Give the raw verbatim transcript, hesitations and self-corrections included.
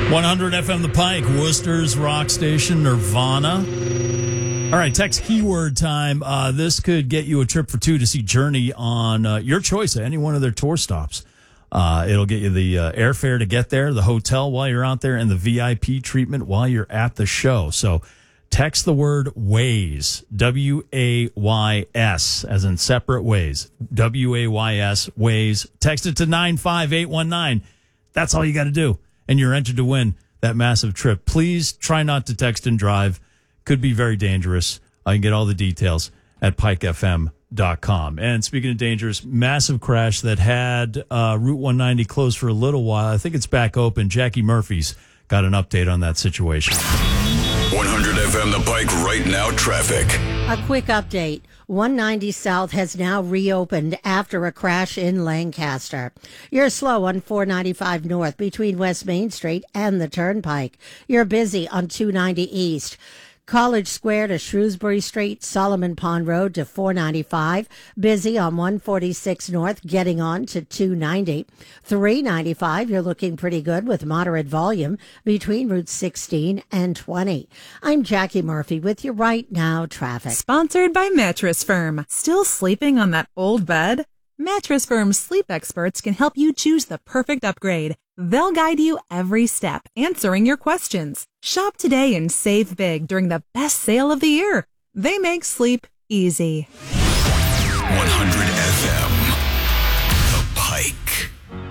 one hundred F M The Pike, Worcester's rock station, Nirvana. All right, text keyword time. Uh, this could get you a trip for two to see Journey on uh, your choice of any one of their tour stops. Uh, it'll get you the uh, airfare to get there, the hotel while you're out there, and the V I P treatment while you're at the show. So text the word Ways, W A Y S, as in separate ways, W A Y S, Ways. Text it to nine five eight one nine. That's all you got to do, and you're entered to win that massive trip. Please try not to text and drive. Could be very dangerous. I can get all the details at pike f m dot com. And speaking of dangerous, massive crash that had uh, Route one ninety closed for a little while. I think it's back open. Jackie Murphy's got an update on that situation. one hundred F M The Pike right now traffic. A quick update. one ninety South has now reopened after a crash in Lancaster. You're slow on four ninety-five North between West Main Street and the Turnpike. You're busy on two ninety East. College Square to Shrewsbury Street, Solomon Pond Road to four ninety-five. Busy on one forty-six North, getting on to two ninety. three ninety-five, you're looking pretty good with moderate volume between Route sixteen and twenty. I'm Jackie Murphy with your Right Now traffic. Sponsored by Mattress Firm. Still sleeping on that old bed? Mattress Firm's sleep experts can help you choose the perfect upgrade. They'll guide you every step, answering your questions. Shop today and save big during the best sale of the year. They make sleep easy.